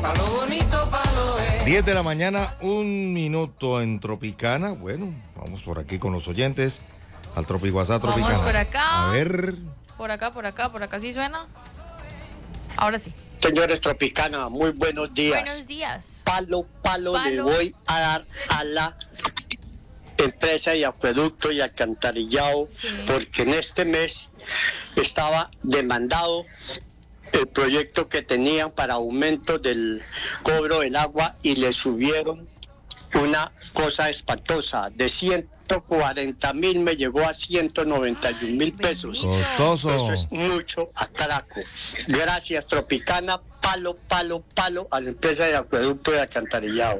10 de la mañana, 1 minuto en Tropicana. Bueno, vamos por aquí con los oyentes al Tropiguasá Tropicana. Vamos por acá. A ver. Por acá ¿sí suena? Ahora sí. Señores Tropicana, muy buenos días. Buenos días. Palo le voy a dar a la empresa de acueducto y alcantarillado, porque en este mes estaba demandado el proyecto que tenían para aumento del cobro del agua y le subieron una cosa espantosa. De 140.000 me llegó a 191.000 pesos. Costoso. Eso es mucho atraco. Gracias Tropicana, palo a la empresa de acueducto y alcantarillado.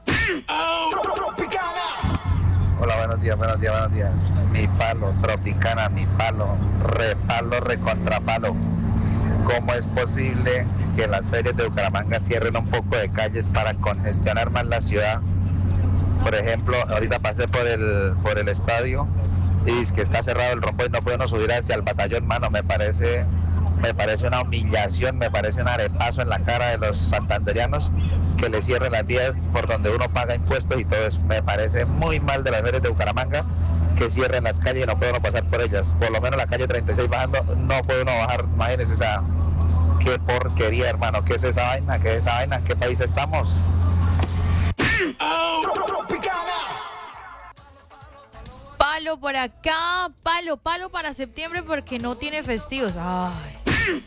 Hola, buenos días. Mi palo, Tropicana, mi palo, repalo, recontrapalo. ¿Cómo es posible que las ferias de Bucaramanga cierren un poco de calles para congestionar más la ciudad? Por ejemplo, ahorita pasé por el estadio y es que está cerrado el rombo y no podemos subir hacia el batallón, mano. Me parece una humillación, me parece un arepazo en la cara de los santanderianos que le cierren las vías por donde uno paga impuestos y todo eso. Me parece muy mal de las ferias de Bucaramanga que cierren las calles y no puede uno pasar por ellas. Por lo menos la calle 36 bajando, no puede uno bajar. Imagínense esa... Qué porquería, hermano. ¿Qué es esa vaina? ¿En qué país estamos? Palo por acá, palo para septiembre porque no tiene festivos. Ay.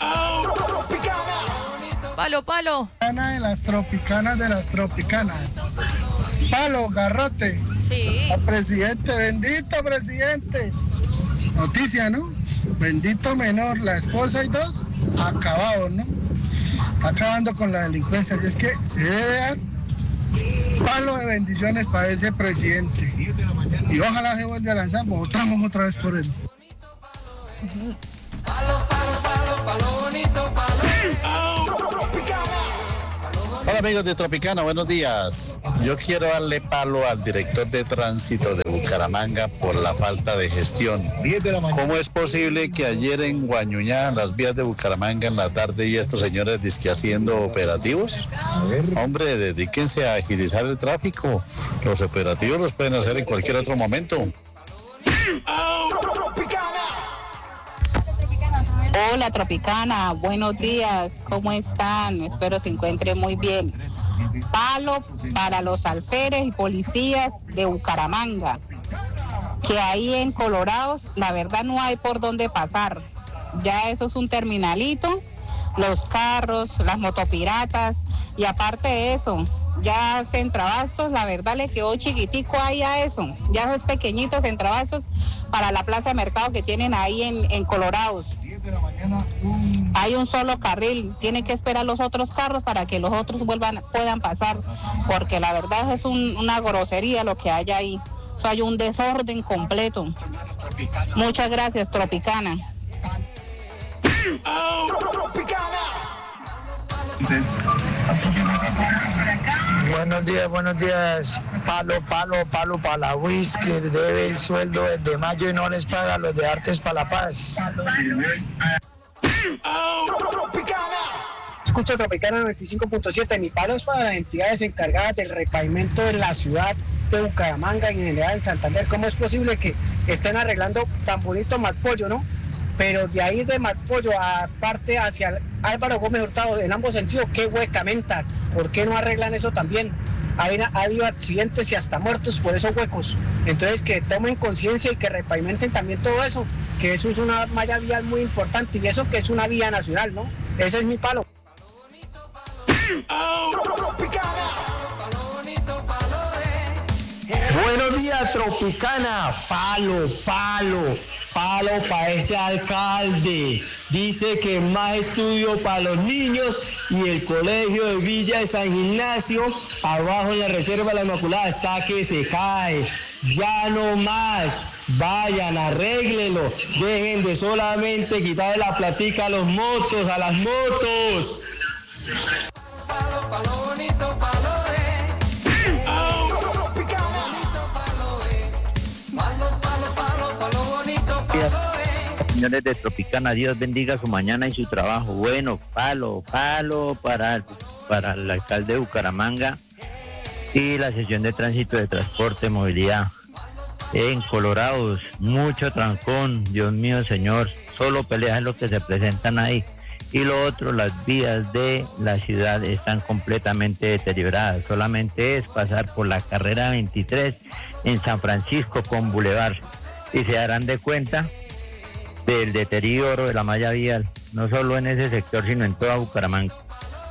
Palo. De las tropicanas. Palo, garrote. Sí. Al presidente, bendito presidente. Noticia, ¿no? Bendito menor, la esposa y dos, acabados, ¿no? Está acabando con la delincuencia. Y es que se debe dar palo de bendiciones para ese presidente. Y ojalá se vuelva a lanzar, votamos otra vez por él. Hola amigos de Tropicana, buenos días. Yo quiero darle palo al director de tránsito de Bucaramanga por la falta de gestión. ¿Cómo es posible que ayer en Guañuñá, las vías de Bucaramanga en la tarde y estos señores disque haciendo operativos? Hombre, dedíquense a agilizar el tráfico. Los operativos los pueden hacer en cualquier otro momento. Hola Tropicana, buenos días, ¿cómo están? Espero se encuentren muy bien. Palo para los alférez y policías de Bucaramanga, que ahí en Colorados la verdad no hay por dónde pasar. Ya eso es un terminalito, los carros, las motopiratas y aparte de eso, ya Centroabastos la verdad le quedó chiquitico ahí a eso. Ya esos pequeñitos Centroabastos para la plaza de mercado que tienen ahí en Colorados. Hay un solo carril, tienen que esperar los otros carros para que los otros puedan pasar, porque la verdad es una grosería lo que hay ahí. O sea, hay un desorden completo. Muchas gracias, Tropicana. Buenos días. Palo para la whisky, debe el sueldo desde mayo y no les paga a los de Artes para la Paz. Escucho Tropicana 95.7. Mi palo es para las entidades encargadas del repavimento de la ciudad de Bucaramanga y en general en Santander. ¿Cómo es posible que estén arreglando tan bonito Matpollo, no? Pero de ahí de Matpollo aparte hacia Álvaro Gómez Hurtado, en ambos sentidos, qué huecamenta. ¿Por qué no arreglan eso también? Ha habido accidentes y hasta muertos por esos huecos. Entonces que tomen conciencia y que repavimenten también todo eso, que eso es una malla vial muy importante y eso que es una vía nacional, ¿no? Ese es mi palo. Buenos días, Tropicana. Palo para ese alcalde. Dice que más estudio para los niños y el colegio de Villa de San Ignacio, abajo en la Reserva de la Inmaculada, está que se cae. Ya no más. Vayan, arréglenlo. Dejen de solamente quitarle la platica a las motos. Señores de Tropicana, Dios bendiga su mañana y su trabajo. Bueno, palo para para el alcalde de Bucaramanga y la sección de tránsito de transporte, movilidad. En Colorados, mucho trancón, Dios mío, señor, solo peleas es lo que se presentan ahí. Y lo otro, las vías de la ciudad están completamente deterioradas. Solamente es pasar por la carrera 23 en San Francisco con Boulevard y se darán de cuenta del deterioro de la malla vial, no solo en ese sector, sino en toda Bucaramanga.